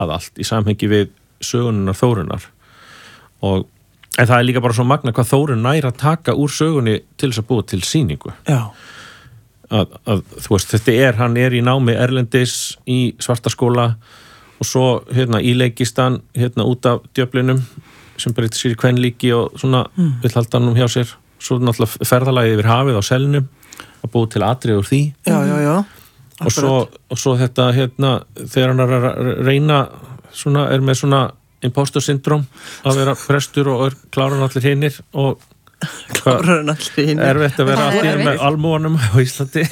að allt í samhengi við sögunar Þórunnar en það líka bara svo magna hvað Þórunn nær að taka úr sögunni til þess að búa til sýningu að þú veist, hann í námi erlendis í Svartaskóla og svo í leikistan út af djöflinum sem breytir sér í kvenlíki og svona vill halda hann hjá sér svo náttúrulega ferðalagið yfir hafið á selnum að búa til atrið úr því og svo þetta þegar hann að reyna svona, með svona impostor syndrom að vera prestur og klára allir hinir og erfitt að vera allir með almúanum á Íslandi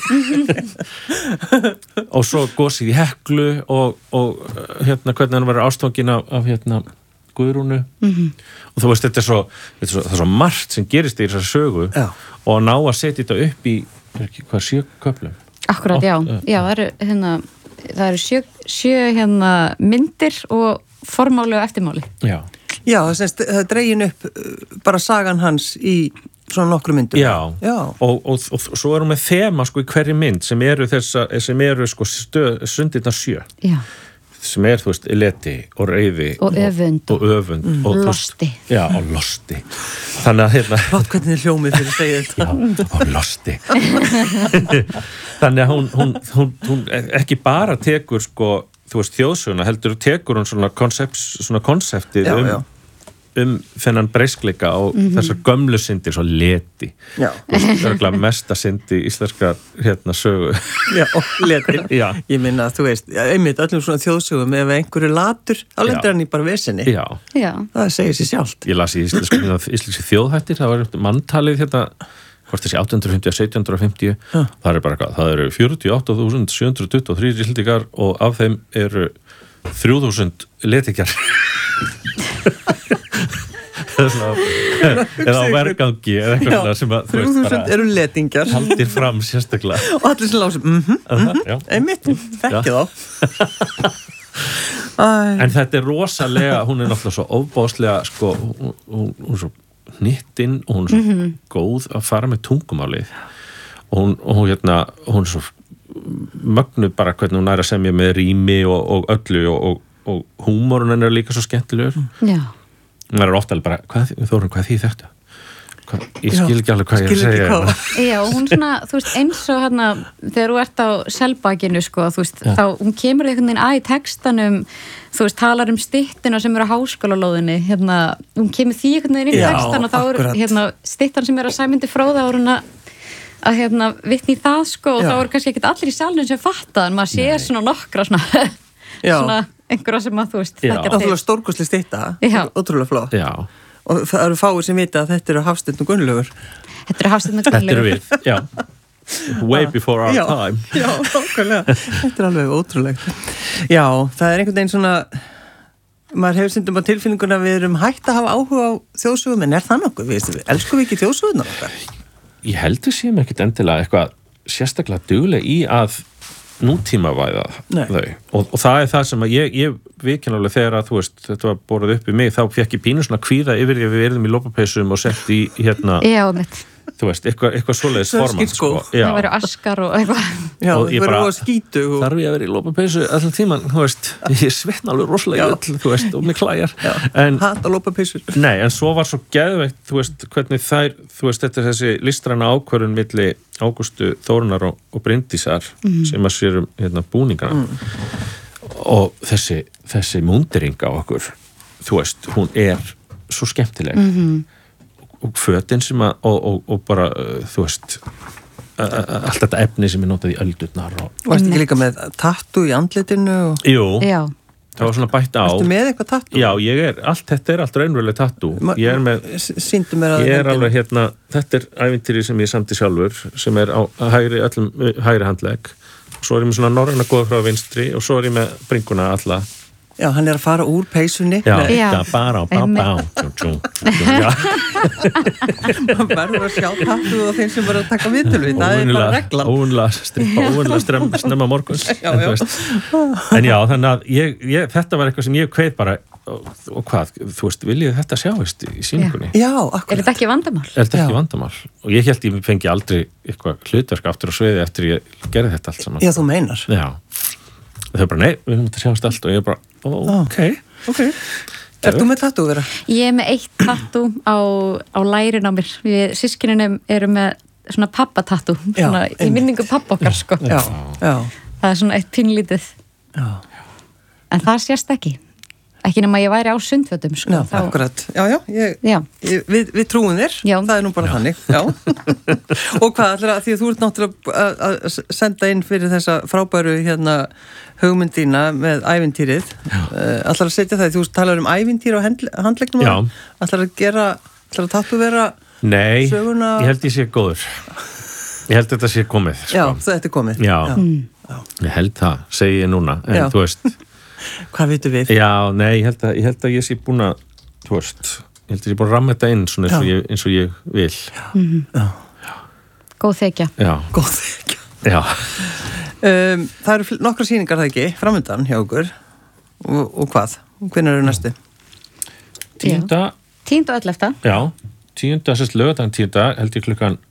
og svo gosið í Heklu og hvernig hann var ástfanginn af Guðrúnu og þú veist, þetta er svo margt sem gerist í þessari sögu og að ná að setja þetta upp í 7 köflum Akkurat, já, það eru 7 myndir og formáli og eftirmáli Já, það dregin upp bara sagan hans í svona nokkru myndum. Já. Og svo hún með þema sko í hverju mynd sem eru sko sundirnar 7. Já. Sem þú veist, leti og reiði og öfund og losti. Já, og losti. Þannig að Hvað hvernig þið hljómið fyrir að segja þetta? Já, og losti. Þannig að hún ekki bara tekur sko, þú veist, þjóðsöguna, heldur tekur hún svona konseptið þennan breyskleika og þessar gömlu syndir svo leti. Já. Og mesta syndi íslenska sögu. Já, letin. Já. Ég minna að þú veist, einmitt öllum svona þjóðsögum ef einhverju latur, þá lendir hann í bara vesinni. Já. Það segir sér sjálft. Ég las í íslenski þjóðhættir, það var manntalið hvort þessi 850 og 1750 það bara eitthvað, það eru 48.723 íslendingar og af þeim eru 3.000 letikjar eða á vergangi eða eitthvað sem að 3.000 eru letingjar haldir fram sérstaklega og allir sem lásum einmitt, þekki þá en þetta er rosalega, hún er náttúrulega svo ofbáslega sko, hún er svo hnittinn og hún er svo góð að fara með tungumálið og hún er svo mögnuð bara hvernig hún að semja með rými og öllu og húmórun hennar er líka svo skemmtilegur hún er ofta alveg bara, Þórunn, hvað þýð þetta? Ég skil ekki alveg hvað ég segja Já, hún svona, þú veist, eins og þegar þú ert á Selbakinu sko, þú veist, þá hún kemur einhvern veginn að í textanum þú veist, talar styttina sem eru á háskólalóðinni hún kemur því einhvern veginn inn í textan og þá eru styttan sem eru á Sæmundi Fróða og hún að vitni í það sko og þá eru kannski ekkert allir í salnum sem fatta en maður sér svona nokkra svona einhverja sem að þú veist ótrúlega stórkostli stytta, ótrúlega flott og það eru fáir sem vita að þetta eru Hafsteinn og Gunnlaugur Þetta eru Hafsteinn og Gunnlaugur Þetta eru við, way before our time Já, nákvæmlega, þetta er alveg ótrúlegt Já, það er einhvern veginn svona maður hefur stundum á tilfinninguna að við erum hægt að hafa áhuga á þjóðsögum en er það nokkuð, elskum við ekki þjóðsögunar okkar? Ég heldur séum ekkert endilega eitthvað sérstaklega dugleg í að nútímavæða þau og það er það sem að ég viðkynlega þegar að þú veist, þetta var borðið upp í mig þá fekk ég pínu svona kvíða yfir því að við verðum í lopapeysum og sett í Já, mitt þú veist, eitthvað svoleiðis format sko. Það verður askar og eitthvað Já, það verður á skítu Þarf ég að vera í lopapeysu allan tíman, þú veist ég svitna alveg rosalega öll, þú veist, og mig klæjar Hata lopapeysur Nei, en svo var svo geðveikt, þú veist, hvernig þær þú veist, þetta er þessi listræna ákvörðun milli Ágústu Þórunnar og Bryndísar sem að sérum búningana og þessi múndering á okkur þú veist, hún er svo skemmtileg og fötin sem að og bara, þú veist allt þetta efni sem er notað í öldurnar Varstu ekki líka með tattoo í andlitinu? Jú, það var svona bætt á Varstu með eitthvað tattoo? Já, þetta er allt raunveruleg tattoo ég er með, ég er alveg þetta er ævintýri sem ég samti sjálfur sem er á hægri handlegg og svo er ég með svona norræna góða frá vinstri og svo er ég með bringuna alla Já, hann er að fara úr peysunni Já, bara maður verður að sjá tattoo og þeim sem bara að taka viðtölu það er bara reglan óvunlega snemma morguns en já, þannig að þetta var eitthvað sem ég kveið bara og hvað, þú veist, viljið þetta sjáist í sýningunni? Já, akkurat Er þetta ekki vandamál? Er þetta ekki vandamál? Og ég held ég fengi aldrei eitthvað hlutverk aftur á sviði eftir ég gerði þetta allt saman Já, þú meinar Já þau bara, nei, við höfum þetta sjáast allt og ég bara, ok Er þú með tattoo vera? Ég með eitt tattoo á lærin á mér. Við systkinunum eru með svona pappatattoo, svona í minningu pappa okkar, sko. Já. Það er svona eitt pínlítið. Já. En það sést ekki nema ég væri á sundfötum, sko. Já, akkurat. Já. Við trúum þér, það er nú bara þannig. Já. Og hvað, allir að því að þú ert náttúrulega að senda inn fyrir þessa frábæru hugmyndina með ævintýrið. Allir að setja það, þú talar ævintýr á handleggnum. Já. Allir að tattu vera söguna. Nei, ég held ég sé góður. Ég held þetta sé komið. Sko. Já, þetta er komið. Já. Ég held það, segi ég núna, en þú veist... Hvað vitum við? Já, nei, ég held að ég sé búin að, þú veist, ég held að ég sé búin að ramma þetta inn svona eins og ég vil. Já. Góð þekja. Já. Góð þekja. Já. Það eru nokkra sýningar það ekki, framöndan hjá okkur. Og hvað? Hvenær eru næstu? 10. og 11. Já, 10. sérst lögadagen 10. held ég klukkan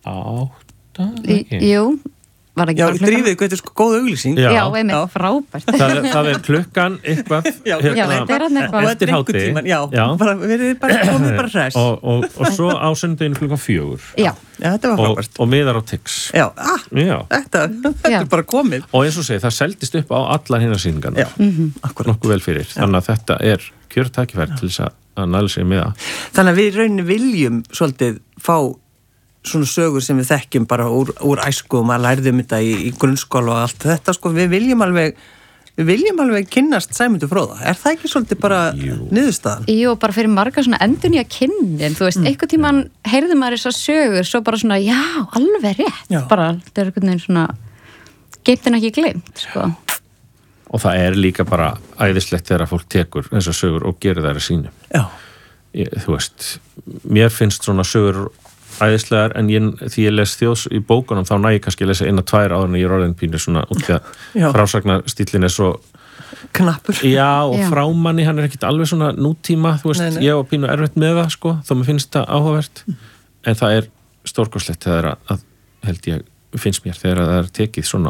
8. Jú. Já, drífið, þetta er sko góð auglýsing. Já, einmitt, frábært. Það er klukkan eitthvað eftir hátti. Já, við komum bara hress. Og svo á sunnudaginn klukkan 4. Já, þetta var frábært. Og miðar á Tix. Já, þetta er bara komið. Og eins og segi, það seldist upp á allar hinnar sýningarnar. Akkurat. Nokkuð vel fyrir. Þannig að þetta er kjörtækifæri til þess að næla sig með það. Þannig að við í rauninni viljum svolítið fá svona sögur sem við þekkjum bara úr æsku og maður lærðum þetta í grunnskóla og allt þetta, sko, við viljum alveg kynnast Sæmundur Fróða. Er það ekki svolítið bara niðurstaðan? Jú, bara fyrir marga svona endurnýja kynnin, þú veist, einhvern tímann heyrði maður þessar sögur, svo bara svona, já, alveg rétt, bara, þetta er einhvern veginn svona, geimt en ekki gleymt, sko. Og það er líka bara æðislegt þegar fólk tekur þessar sögur og gerir þær að sínu. Já. Þú veist, mér finnst svona sögur æðislegar, en því ég les þjóðs í bókunum, þá næ ég kannski að lesa 1-2 áður en ég er orðin pínu svona út því að frásagnarstýlinn er svo knappur. Já, og frámanni, hann er ekkit alveg svona nútíma, þú veist, nei. Ég var pínu erfitt með það, sko, þó mér finnst það áhugavert, en það er stórkostlegt þegar að held ég, finnst mér, þegar það er tekið svona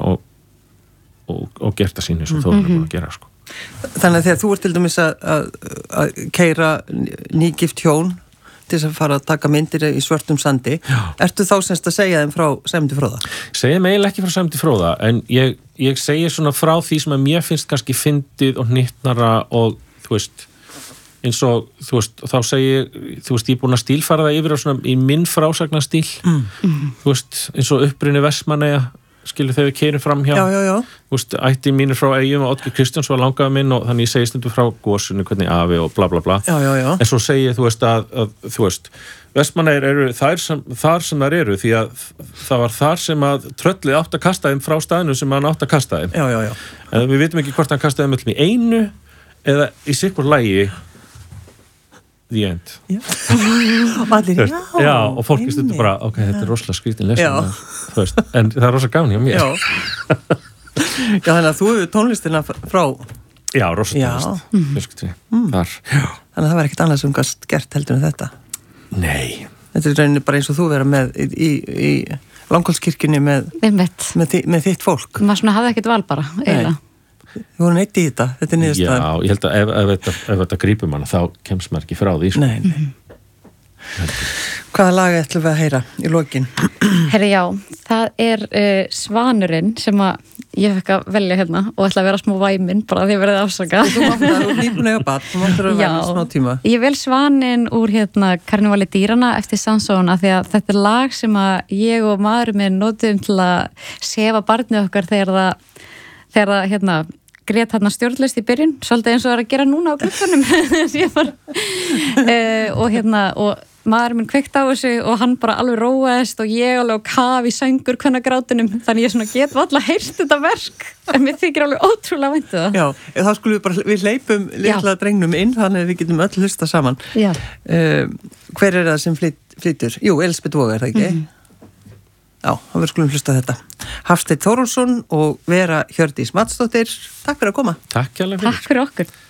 og gert að sínu sem Þórður er búin að gera, sko. Þannig að þegar þú ert til dæmis að keyra nýgift hjón til þess að fara að taka myndir í svörtum sandi. Ertu þá semst að segja þeim frá Sæmundur Fróða? Segja mig eiginlega ekki frá Sæmundur Fróða, en ég segi svona frá því sem að mér finnst kannski fyndið og hnyttnara og þú veist, eins og þú veist, þá segi þú veist, ég er búin að stílfara það yfir á svona í minn frásagnastíl, þú veist, eins og uppruni Vestmannaeyja, skilur þegar við keyrum fram hjá. Þú veist, ætti mínir frá Eyjum og Oddgeir Kristjáns var langaði minn og þannig ég segi stundum frá gósunni, hvernig afi og bla bla bla. En svo segi ég, þú veist, að þú veist, Vestmannaeyjar eru þar sem þær eru, því að það var þar sem að tröllið átt að kasta þeim frá staðinu sem hann átt að kasta þeim. En við vitum ekki hvort hann kastaði þeim öllum í einu eða í sikkur lagi. The end. Já, og fólk er stundum bara, ok, þetta er rosalega skrítin lesning, þú veist, en það er rosalega gaman hjá mér. Já, þannig að þú hefur tónlistina frá... Já, rosalega tónlist. Þar. Þannig að það var ekkert annað sem gast gert heldur en þetta. Nei. Þetta er rauninni bara eins og þú vera með í Langholtskirkjunni með þitt fólk. Maður svona hafði ekkert val bara, eiginlega. Við vorum eitt í þetta er niðurstaðan. Já, ég held að ef þetta grípur manna, þá kemst maður ekki frá því. Sko. Nei. Hvaða lag ætlum við að heyra í lokin? Herri, já, það er Svanurinn sem að ég fekk að velja hérna og ætla að vera smá væminn, bara því að verði afsakað. Þú máttur að vera smá tíma. Ég vel Svaninn úr Karnevali dýrana eftir Sansón, af því að þetta er lag sem að ég og maðurinn minn notum til að sefa barnið okkar þegar það grét stjórnlaust í byrjun, svolítið eins og það er að gera núna á glugganum og maðurinn minn kveikt á þessu og hann bara alveg róaðist og ég alveg á kaf í sængur hvenna grátunum, þannig ég svona get valla heyrt þetta verk, en mér þykir alveg ótrúlega væntið það. Já, þá skulum við hleypum litla drengnum inn, þannig að við getum öll hlusta saman. Hver er það sem flytur? Jú, Elspeth Voga, er það ekki? Já, þá við skulum hlusta þetta. Hafsteinn Þórólfsson og Vera Hjördís Madsdóttir, takk fyrir að koma. Takk fyrir. Takk fyrir okkur.